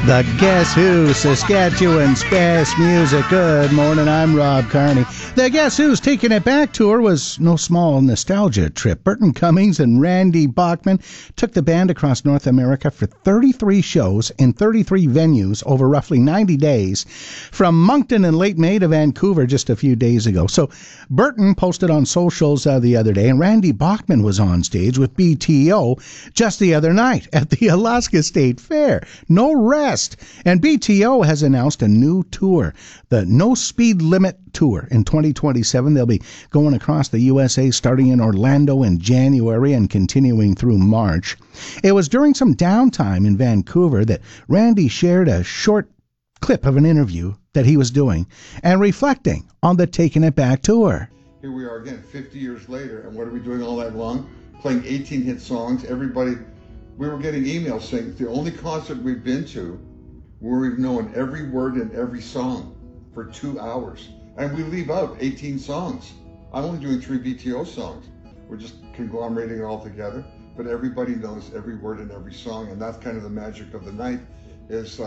The Guess Who Saskatchewan's best music. Good morning, I'm Rob Carney. The Guess Who's Taking It Back tour was no small nostalgia trip. Burton Cummings and Randy Bachman took the band across North America for 33 shows in 33 venues over roughly 90 days, from Moncton in late May to Vancouver just a few days ago. So Burton posted on socials the other day, and Randy Bachman was on stage with BTO just the other night at the Alaska State Fair. No rest. And BTO has announced a new tour, the No Speed Limit Tour in 2027. They'll be going across the USA, starting in Orlando in January and continuing through March. It was during some downtime in Vancouver that Randy shared a short clip of an interview that he was doing and reflecting on the Taking It Back tour. Here we are again, 50 years later, and what are we doing all that long? Playing 18 hit songs. Everybody, we were getting emails saying it's the only concert we've been to where we've known every word in every song for 2 hours. And we leave out 18 songs. I'm only doing 3 BTO songs. We're just conglomerating it all together, but everybody knows every word in every song, and that's kind of the magic of the night, is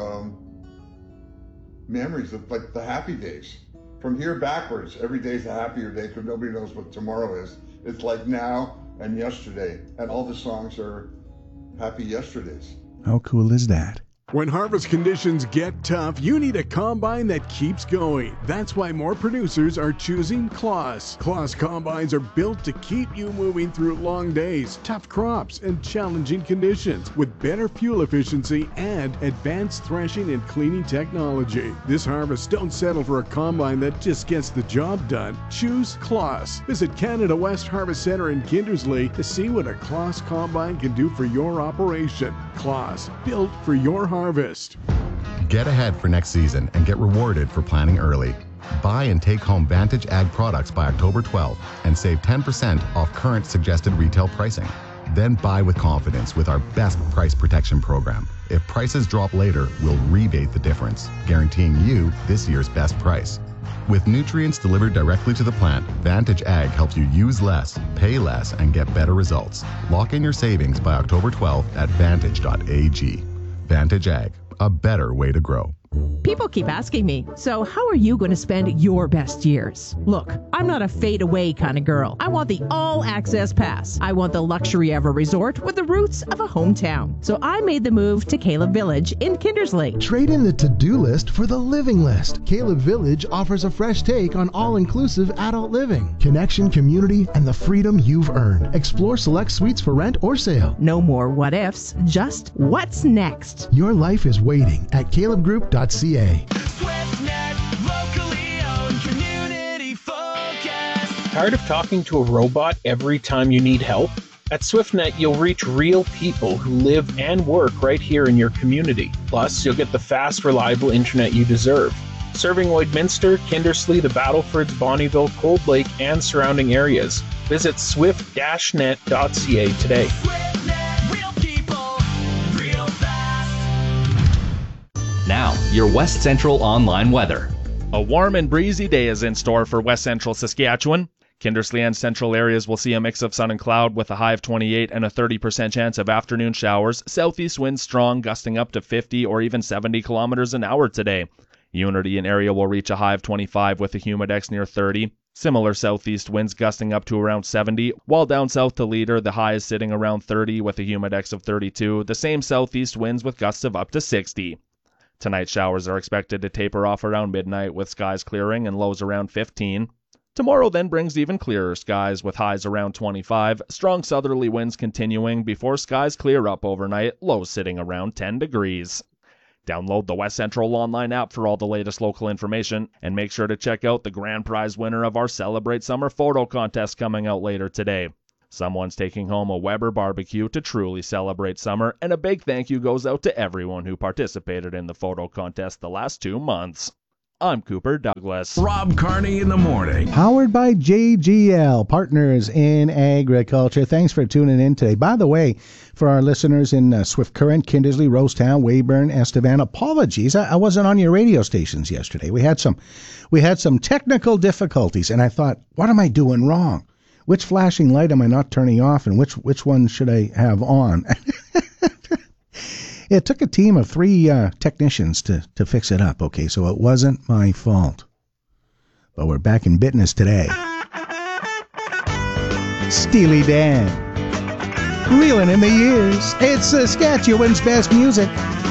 memories of like the happy days. From here backwards, every day's a happier day because nobody knows what tomorrow is. It's like now and yesterday, and all the songs are happy yesterdays. How cool is that? When harvest conditions get tough, you need a combine that keeps going. That's why more producers are choosing Claas. Claas combines are built to keep you moving through long days, tough crops, and challenging conditions with better fuel efficiency and advanced threshing and cleaning technology. This harvest, don't settle for a combine that just gets the job done. Choose Claas. Visit Canada West Harvest Centre in Kindersley to see what a Claas combine can do for your operation. Claas, built for your harvest. Get ahead for next season and get rewarded for planning early. Buy and take home Vantage Ag products by October 12th and save 10% off current suggested retail pricing. Then buy with confidence with our best price protection program. If prices drop later, we'll rebate the difference, guaranteeing you this year's best price. With nutrients delivered directly to the plant, Vantage Ag helps you use less, pay less, and get better results. Lock in your savings by October 12th at vantage.ag. Vantage Ag, a better way to grow. People keep asking me, so how are you going to spend your best years? Look, I'm not a fade-away kind of girl. I want the all-access pass. I want the luxury of a resort with the roots of a hometown. So I made the move to Caleb Village in Kindersley. Trade in the to-do list for the living list. Caleb Village offers a fresh take on all-inclusive adult living, connection, community, and the freedom you've earned. Explore select suites for rent or sale. No more what-ifs, just what's next. Your life is waiting at calebgroup.ca. SwiftNet, locally owned, community focused. Tired of talking to a robot every time you need help? At SwiftNet, you'll reach real people who live and work right here in your community. Plus, you'll get the fast, reliable internet you deserve. Serving Lloydminster, Kindersley, the Battlefords, Bonnyville, Cold Lake, and surrounding areas. Visit swift-net.ca today. SwiftNet, real people, real fast. Now, your West Central online weather. A warm and breezy day is in store for West Central Saskatchewan. Kindersley and central areas will see a mix of sun and cloud with a high of 28 and a 30% chance of afternoon showers. Southeast winds strong, gusting up to 50 or even 70 kilometers an hour today. Unity and area will reach a high of 25 with a humidex near 30. Similar southeast winds gusting up to around 70, while down south to Leader, the high is sitting around 30 with a humidex of 32. The same southeast winds with gusts of up to 60. Tonight showers are expected to taper off around midnight with skies clearing and lows around 15. Tomorrow then brings even clearer skies with highs around 25. Strong southerly winds continuing before skies clear up overnight, lows sitting around 10 degrees. Download the West Central online app for all the latest local information, and make sure to check out the grand prize winner of our Celebrate Summer photo contest coming out later today. Someone's taking home a Weber barbecue to truly celebrate summer, and a big thank you goes out to everyone who participated in the photo contest the last 2 months. I'm Cooper Douglas. Rob Carney in the morning. Powered by JGL, Partners in Agriculture. Thanks for tuning in today. By the way, for our listeners in Swift Current, Kindersley, Rosetown, Weyburn, Estevan, apologies. I wasn't on your radio stations yesterday. We had some technical difficulties, and I thought, what am I doing wrong? Which flashing light am I not turning off, and which one should I have on? It took a team of 3 technicians to fix it up, okay? So it wasn't my fault. But we're back in business today. Steely Dan. Reeling in the years. It's Saskatchewan's best music.